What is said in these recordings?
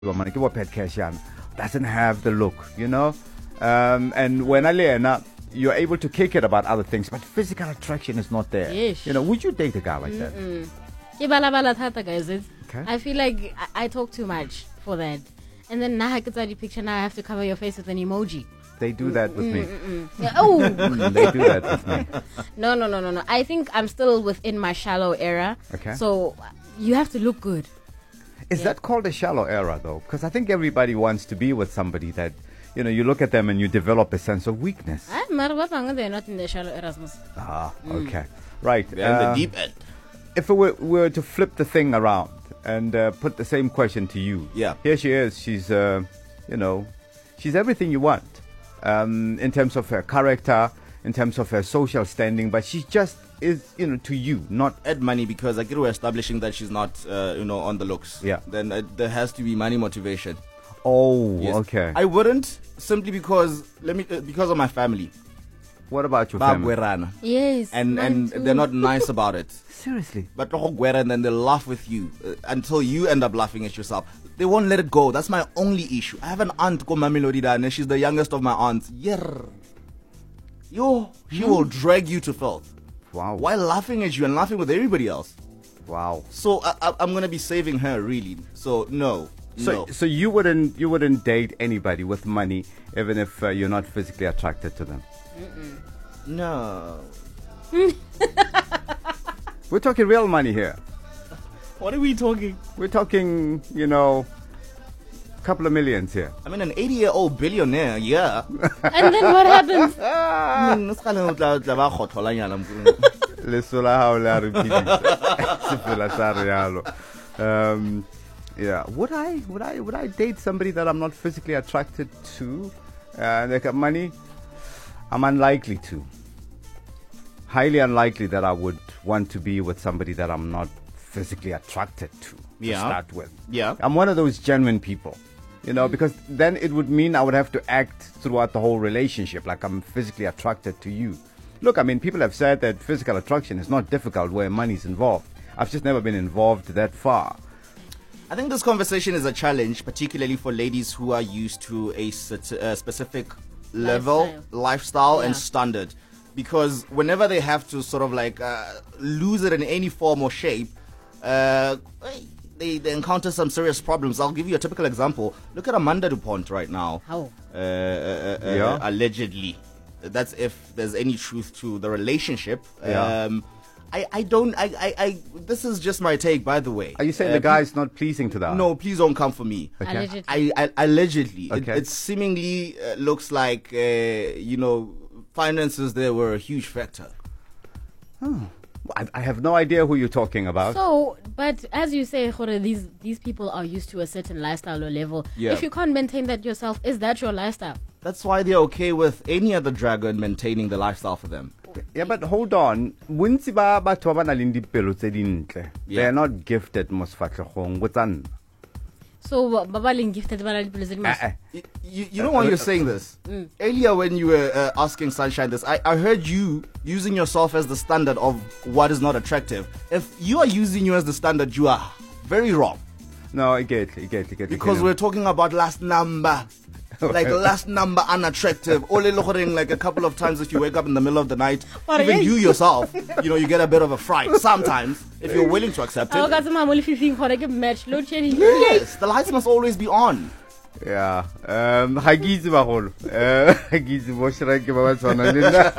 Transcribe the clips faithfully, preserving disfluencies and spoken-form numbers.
doesn't have the look, you know. Um, and when I you're able to kick it about other things, but physical attraction is not there. Yes. You know, would you date a guy like that? Okay. Okay. I feel like I, I talk too much for that. And then now I get the picture, now I have to cover your face with an emoji. They do that with me. Yeah, oh! Mm, they do that with me. No, no, no, no, no. I think I'm still within my shallow era. Okay. So you have to look good. Is Yeah. that called a shallow era, though? Because I think everybody wants to be with somebody that, you know, you look at them and you develop a sense of weakness. Ah, mara ba bangwe they're not in the shallow Erasmus. Ah, okay. Right. They're in uh, the deep end. If we were, were to flip the thing around and uh, put the same question to you. Yeah. Here she is. She's, uh, you know, she's everything you want um, in terms of her character, in terms of her social standing, but she just is, you know, to you, not... Add money, because I get we're establishing that she's not, uh, you know, on the looks. Yeah. Then uh, there has to be money motivation. Oh, Yes. okay. I wouldn't, simply because let me uh, because of my family. What about your family? Babwerana. Yes. And mine and too. they're not nice about it. Seriously? But and then they'll laugh with you uh, until you end up laughing at yourself. They won't let it go. That's my only issue. I have an aunt called Mamelodi Dane. She's the youngest of my aunts. Yeah. Yo, she will drag you to filth Wow. while laughing at you and laughing with everybody else. Wow. So I, I, I'm gonna be saving her, really. So no, So, no. so you wouldn't you wouldn't date anybody with money, even if uh, you're not physically attracted to them. No. We're talking real money here. What are we talking? We're talking, you know, a couple of millions here. I mean, an eighty-year-old billionaire, yeah. And then what happens? I mean, it's kind of like the Lesola hao le a re phedisa. Sefela sa re yalo. Um, yeah. Would I would I would I date somebody that I'm not physically attracted to? Uh, they got money. I'm unlikely to. Highly unlikely that I would want to be with somebody that I'm not physically attracted to. To Yeah. start with. Yeah. I'm one of those genuine people. You know, because then it would mean I would have to act throughout the whole relationship like I'm physically attracted to you. Look, I mean, people have said that physical attraction is not difficult where money's involved. I've just never been involved that far. I think this conversation is a challenge, particularly for ladies who are used to a, sit- a specific level, Lifestyle. lifestyle, Yeah. and standard. Because whenever they have to sort of like uh, lose it in any form or shape, uh, they, they encounter some serious problems. I'll give you a typical example. Look at Amanda DuPont right now. How? Uh, uh, uh, Yeah. Allegedly. That's if there's any truth to the relationship. Yeah. Um, I, I don't, I, I, I, this is just my take, by the way. Are you saying Uh, the guy's not pleasing to that? No, please don't come for me. Okay. Allegedly. I, I allegedly, it, Okay. it seemingly uh, looks like uh, you know, finances there were a huge factor. I, I have no idea who you're talking about. So, but as you say, Khore, these these people are used to a certain lifestyle or level. Yeah. If you can't maintain that yourself, is that your lifestyle? That's why they're okay with any other dragon maintaining the lifestyle for them. Yeah, but hold on. Bontsi ba batho ba ba nang le dipelo tse dintle. Yeah. They're not gifted mo sefatlhegong. Botsana. So, babaling gifted ba na le dipelo tse di maswe? Eh, eh. You, you, you know why you're saying this? Earlier when you were uh, asking Sunshine this, I, I heard you using yourself as the standard of what is not attractive. If you are using you as the standard, you are very wrong. No, I get it, I get it, I get it. Because we're talking about last number. Like last number unattractive. Ole lochering like a couple of times if you wake up in the middle of the night. What Even are you you- yourself, you know, you get a bit of a fright sometimes if you're willing to accept Oh, it. ka tsama mo le fifing Khore ke match load shedding. Yes, the lights must always be on. Yeah. Um, ha ke itse bagolo. Eh, ha ke itse bo shrek ba ba tshwana le nna.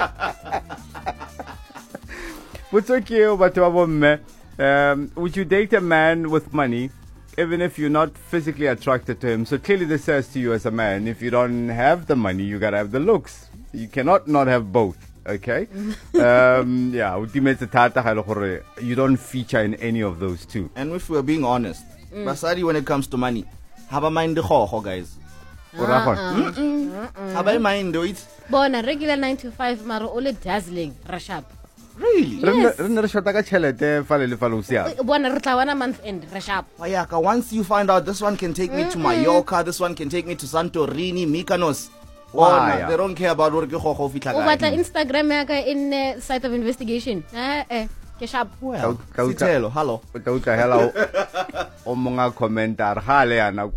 Botso ke o batho ba bomme. Um, would you date a man with money even if you're not physically attracted to him? So clearly this says to you as a man, if you don't have the money, you gotta have the looks. You cannot not have both. Okay? um, yeah, ultimate thata ga le gore you don't feature in any of those two. And if we're being honest, basadi when it comes to money, have a mind the ho guys. O ra gone? Have a mind do it. Bona regular nine to five maro ole dazzling rashap. Really? Re nne- Yes. re nne re shota ka tšhelete fa le le fa le o siame. Bona re tla wana month end rashap. Wayaka, once you find out this one can take me to Mallorca, this one can take me to Santorini, Mykonos. Why? Oh, no, they don't care about what ke go go fitla O kae. batla Instagram ya ka in uh, site of investigation. Eh eh. Ke sharp. Well, Ka- ka- Sithelo, hello. O tla utlwa hela o o monga commentar ga le yana